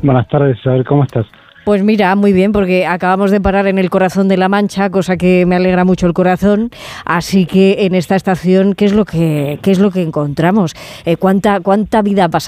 Buenas tardes, Isabel, ¿cómo estás? Pues mira, muy bien, porque acabamos de parar en el corazón de La Mancha, cosa que me alegra mucho el corazón. Así que en esta estación, ¿qué es lo que encontramos? ¿Cuánta vida pasa